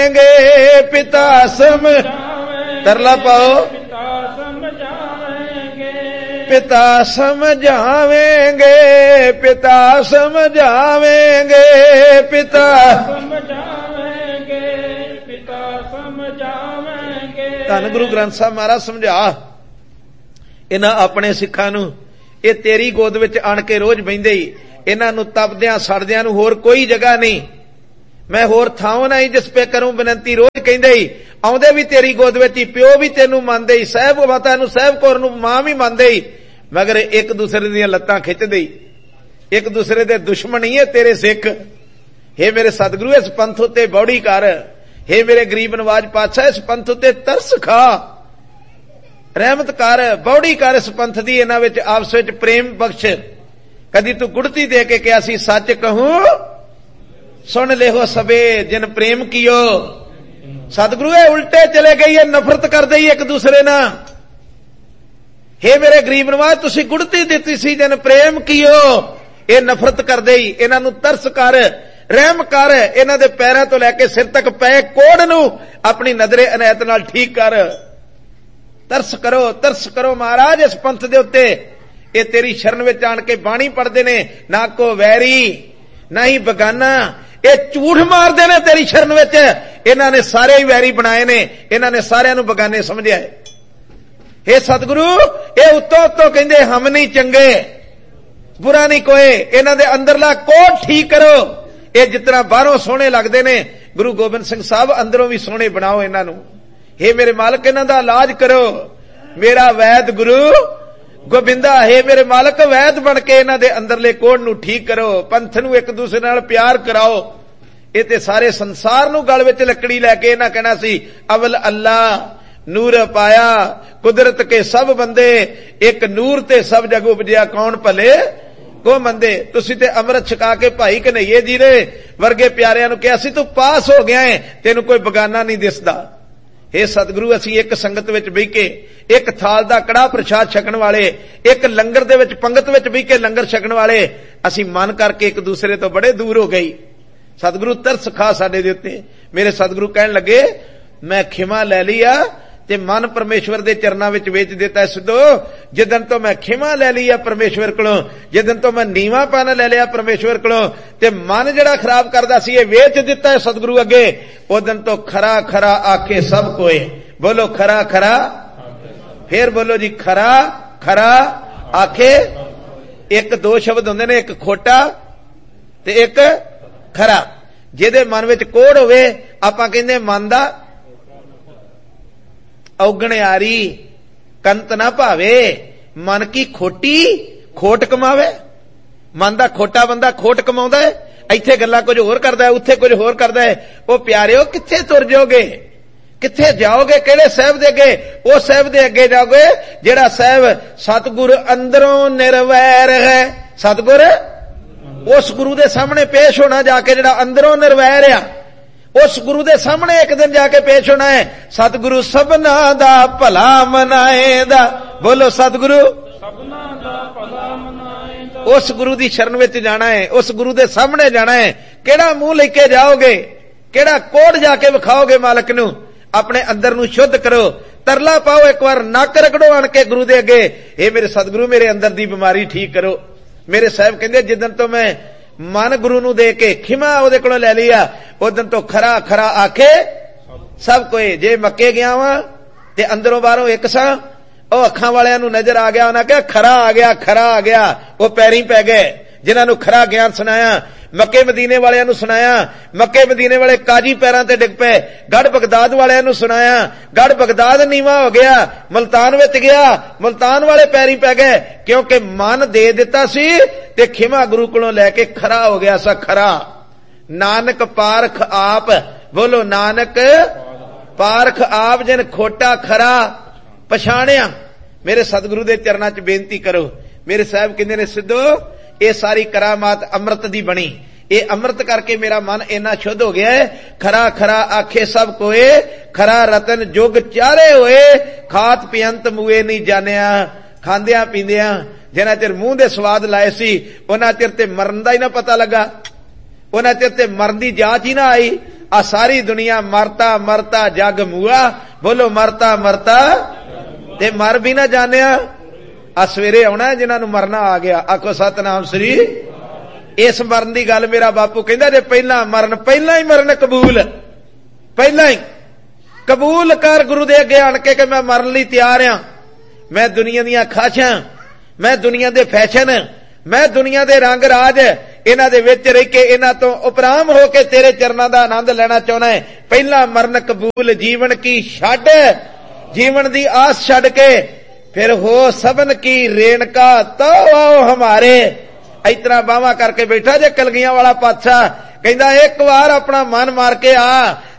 पिता तरला पाओ पिता समझावेंगे पिता समझावेंगे पिता धन गुरु ग्रंथ साहब महाराज समझा इन्हां अपने सिखां नूं ये तेरी गोद विच आण के रोज बहिंदे ही इन्हां नूं तपदियां सड़दियां नूं होर कोई जगह नहीं मैं होर थां नहीं जिस पे करूं बेनती रोज कहिंदे ही आउंदे भी तेरी गोद विच ही प्यो भी तैनूं मंनदे ही साहिब माता नूं साहिब कौर नूं मां भी मंनदे ही मगर एक दूसरे दीयां लत्तां खिचदे ही एक दूसरे दे दुश्मन ही है तेरे सिख। हे मेरे सतगुरु इस पंथ उत्ते बौड़ी कर हे मेरे गरीब नवाज पातशाह इस पंथ उत्ते तरस खा रहमत कर बौड़ी कर इस पंथ दी इन्हां विच आपस विच प्रेम बख्श। कदी तू गुड़ती दे के क्या सी सच कहूं सुन ले हो सबे जिन प्रेम कियो सतगुरु ये उल्टे चले गई है नफरत कर दई एक दूसरे ना। हे मेरे गरीब नवाज तुसी गुड़ती दिती सी जिन प्रेम कियो ये नफरत कर दई इन्हां नूं तरस कर रहम कर इन्हां दे पैरां तो लैके सिर तक पै कोड़ नूं अपनी नजरे इनायत नाल ठीक कर तरस करो महाराज इस पंथ दे उत्ते ये तेरी शरण विच आण के बाणी पढ़दे ने ना को वैरी ना ही बगाना ये झूठ मारदे ने तेरी शरण विच इन्हां ने सारे ही वैरी बनाए ने इन्हां ने सारिआं नूं बगाने समझिआ है। हे सतगुरु ये उत्तों उत्तों कहंदे हम नहीं चंगे बुरा नहीं कोई इन्हां दे अंदरला कोड ठीक करो ये जितना बाहरों सोहणे लगदे ने गुरु गोबिंद सिंह साहब अंदरों भी सोहणे बनाओ इन्हां नूं। हे मेरे मालक इन्हां दा इलाज करो मेरा वैद गुरु गोबिंदा हे मेरे मालक वैद बन के इन्हां दे अंदरले कोड नूं ठीक करो पंथ नूं एक दूसरे नाल प्यार कराओ। ये ते सारे संसार नूं गल विच लकड़ी लैके इन्हां कहना सी अवल अल्लाह नूर पाया कुदरत के सब बंदे एक नूर ते सब जग उपजिया कौन भले को मंदे। तुसी ते अमृत छका के भाई कन्हैये जी दे वर्गे प्यारिआं नूं कहा सी तू पास हो गया है तेनू कोई बगाना नहीं दिसदा। हे सतगुरु असी एक संगत विच बह के एक थाल दा कड़ा प्रसाद छकण वाले एक लंगर दे विच पंगत विच बह के लंगर छकण वाले असी मन करके एक दूसरे तो बड़े दूर हो गई। सतगुरु तरस खा साडे दे उत्ते। मेरे सतगुरु कहण लगे मैं खिमा लै लिया ते मन परमेश्वर दे चरनां विच वेच दिता सिद्धो जिदन तो मैं खिमा लै लिया परमेश्वर कोलों जिदन तो मैं नीवापन लै लिया परमेश्वर कोलों ते मन जिहड़ा खराब करदा सी ये वेच दिता है सतगुरु अगे उदन तो खरा खरा आखे सब कोई बोलो खरा खरा फिर बोलो जी खरा खरा आखे। एक दो शब्द हुंदे ने एक खोटा ते एक खरा जिहदे मन विच कोड़ होवे आपां कहंदे मन दा औगणियारी कंत ना भावे मन की खोटी खोट कमावे। मन दा खोटा बंदा खोट कमाउंदा है इत्थे गल्लां कुछ होर करदा है उत्थे कुछ होर करदा है। ओ प्यारिओ कित्थे तुर जाओगे कित्थे जाओगे किहड़े साहिब दे अगे ओ साहिब दे अगे जाओगे जेड़ा साहिब सतगुर अंदरों निर्वैर है। सतगुर उस गुरु दे सामने पेश होना जाके जेड़ा अंदरों निर्वैर आ उस गुरु दे सामने एक दिन जाके पेश होना है। सतगुरु सबना दा भला मनाएदा बोलो सतगुरु सबना दा भला मनाएदा। उस गुरु दी शरण विच जाना है उस गुरु दे सामने जाना है केड़ा मुंह लेके जाओगे केड़ा कोड जाके विखाओगे मालक नूं अपने अंदर नूं शुद्ध करो तरला पाओ एक बार नक रगड़ो आण के गुरु दे अगे हे मेरे सतगुरु मेरे अंदर दी बीमारी ठीक करो। मेरे साहिब कहंदे जिदन तो मैं मन गुरु नूं दे के खिमा ओदे कोलों लै लिया उदन तो खरा खरा आखे सब कोई। जे मक्के गया वां ते अंदरों बाहरों एक सा ओ अखां वालियां नूं नजर आ गया उन्हां कहा खरा आ गया वो पैरीं पै गए जिन्हां नूं खरा ज्ञान सुनाया मक्के मदीने वालियां नूं सुनाया मक्के मदीने वाले काजी पैरां ते डिग पे गढ़ बगदाद वालियां नूं सुनाया गढ़ बगदाद नीवा हो गया मुल्तान विच गया मुल्तान वाले पैरीं पै गए क्योंकि मन दे दिता सी ते खिमा गुरु कोलों लैके खरा हो गया सा खरा। नानक पारख आप बोलो नानक पारख आप जिन खोटा खरा पछाणिया। मेरे सतगुरु दे चरनां च बेनती करो मेरे साहिब कहंदे ने सिद्धो ये सारी करामात अमृत दी बनी ये अमृत करके मेरा मन इन्ना शुद्ध हो गया है। खरा खरा आखे सब कोए खरा रतन जुग चारे होए खात पियंत मुए नहीं जानिया। खांदियां पींदियां जिन्ना चिर मूंह दे स्वाद लाए सी उन्ना चिर ते मरन दा ही ना पता लगा उन्ना चिर ते मरन दी जांच ही ना आई आ सारी दुनिया मरता मरता जग मुआ, बोलो मरता मरता ते मर भी ना जाने। आ सवेरे आना जिन्हां नूं मरना आ गया, आखो सतनाम श्री। इस मरण की गल मेरा बापू कहंदा जे पहला मरण, पहला ही मरण कबूल, पहला ही कबूल कर गुरु दे अगे आण के मैं मरन लई तैयार हां। मैं दुनिया दीयां खाशां, मैं दुनिया दे फैशन, मैं दुनिया दे रंग राज, इन्हां दे विच रह के इन्हां तो उपराम हो के तेरे चरनां दा आनंद लेना चाहना है। पहला मरण कबूल, जीवन की छड्ड, जीवन दी आस छड्ड के फिर हो सबन की रेणका तो आओ हमारे। इतना बावा करके बैठा जे कलगियां वाला पातशाह कहंदा एक बार अपना मन मार के आ,